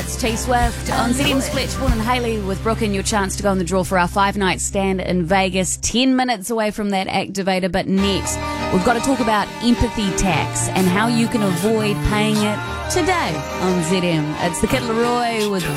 It's T Swift on ZM's Fletch, Vaughan and Hayley with Brooke, and your chance to go in the draw for our 5-night stand in Vegas. 10 minutes away from that activator, but next we've got to talk about empathy tax and how you can avoid paying it today on ZM. It's the Kid Laroi with